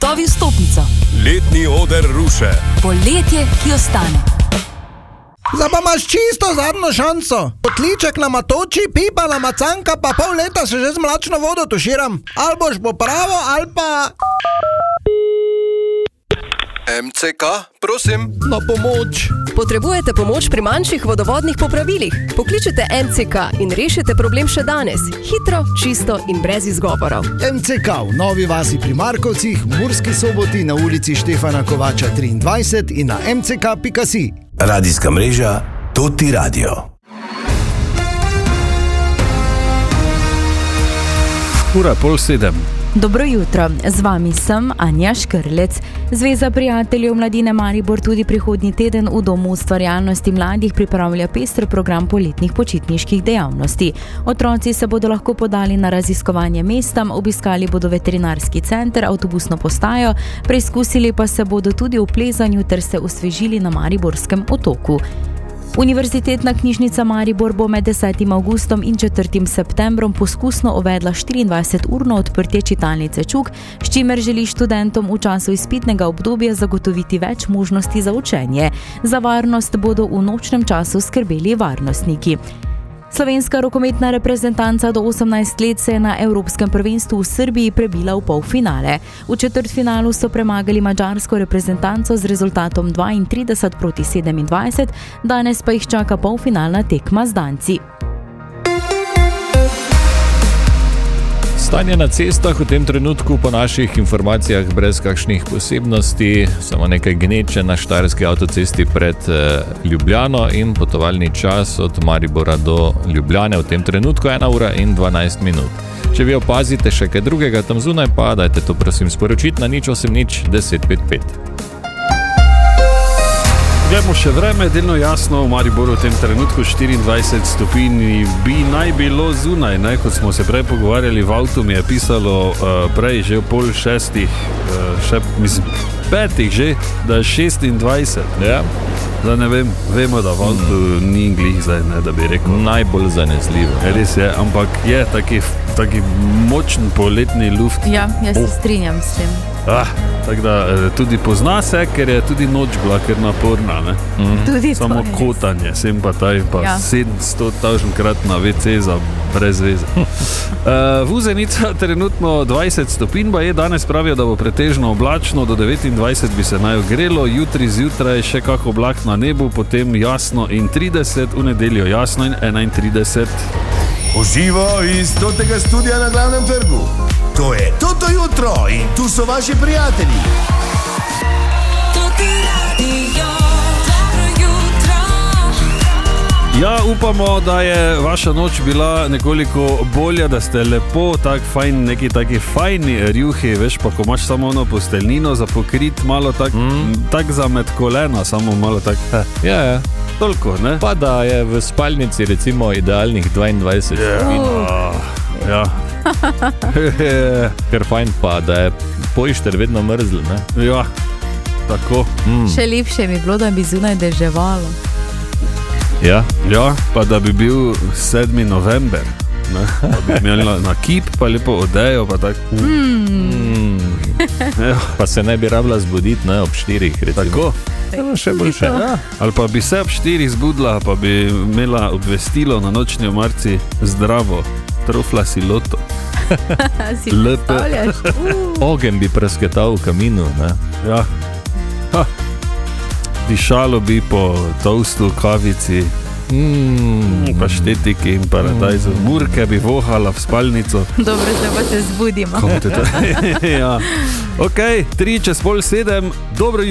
Zagotovi vstopnico. Letni oder ruše. Poletje, ki ostane. Zdaj pa imaš čisto zadnjo šanso. Kotliček nama toči, pipa nama canka, pa pol leta se že z mlačno vodo tuširam. Ali boš popravo, ali pa... MCK, prosim. Na pomoč. Potrebujete pomoč pri manjših vodovodnih popravilih? Pokličite MCK in rešite problem še danes. Hitro, čisto in brez izgovorov. MCK v Novi Vasi pri Markovcih, Murski Soboti na ulici Štefana Kovača 23 in na mck.si. Radijska mreža Toti Radio. Ura 6:30. Dobro jutro, z vami sem Anja Škrlec. Zveza prijateljev Mladine Maribor tudi prihodnji teden v Domu ustvarjalnosti mladih pripravlja pester program poletnih počitniških dejavnosti. Otroci se bodo lahko podali na raziskovanje mesta, obiskali bodo veterinarski center, avtobusno postajo, preizkusili pa se bodo tudi v plezanju ter se osvežili na Mariborskem otoku. Univerzitetna knjižnica Maribor bo med 10. avgustom in 4. septembrom poskusno uvedla 24-urno odprtje čitalnice Čuk, s čimer želi študentom v času izpitnega obdobja zagotoviti več možnosti za učenje. Za varnost bodo v nočnem času skrbeli varnostniki. Slovenska rokometna reprezentanca do 18 let se je na Evropskem prvenstvu v Srbiji prebila v polfinale. V četrtfinalu so premagali madžarsko reprezentanco z rezultatom 32-27, danes pa jih čaka polfinalna tekma z Danci. Stanje na cestah v tem trenutku po naših informacijah brez kakšnih posebnosti, samo nekaj gneče na štajerski avtocesti pred Ljubljano in potovalni čas od Maribora do Ljubljane v tem trenutku 1 ura in 12 minut. Če vi opazite še kaj drugega tam zunaj, pa dajte to prosim sporočiti na 080 1055. Glejmo še vreme, delno jasno, v Mariboru v tem trenutku 24 stopinj bi naj bilo zunaj, ne? Kot smo se prej pogovarjali, v avtu mi je pisalo prej že v 5:30, še mislim 5 že, da je 26. Ja. Zdaj ne vem, vemo, da v avtu ni glih zdaj, ne, da bi rekel. Najbolj zanesljivo. Res je, ampak je taki močen poletni luft. Ja, jaz se strinjam s tem. Tako da tudi pozna se, ker je tudi noč bila kar naporna, ne? Tudi samo to kotanje, sem pa taj, pa ja. 700 krat na WC za brez veze. Vuzenica trenutno 20 stopinj, pa je danes pravijo, da bo pretežno oblačno, do 29 bi se naj ogrelo, jutri zjutraj še kak oblak na nebu, potem jasno in 30, v nedeljo jasno in 31. Uživo iz Totega studia na Glavnem trgu. To je Toto jutro in tu so vaši prijatelji. Toti Radio, dobro jutro. Ja, upamo, da je vaša noč bila nekoliko bolja, da ste lepo, neki taki fajni rjuhi, veš, pa ko imaš samo ono posteljnino za pokrit, malo tak za med kolena, samo malo tak. Ja. Toliko, ne? Pa da je v spalnici recimo idealnih 22 stopinj. Ja. Ker fajn pa, da je pojšter vedno mrzl, ne? Ja, tako. Še lepše mi bilo, da bi zunaj deževalo. Ja, pa da bi bil 7. november, ne? Pa bi imeli na kip, pa lepo odejo, pa tak. Pa se ne bi rabila zbuditi, ne, ob 4, recimo. Tako. Še boljše. Ja. Ali pa bi se ob 4 zbudila, pa bi imela obvestilo na nočni omarci: zdravo, trofla si loto. Si predstavljaš? Ogen bi presketal v kaminu, ne? Ja. Dišalo bi po toastu, kavici, paštetiki in paradajzu. Murke bi vohala v spalnico. Dobro, zdaj pa se zbudimo. Ja. Ok, 3:03, dobro jutro.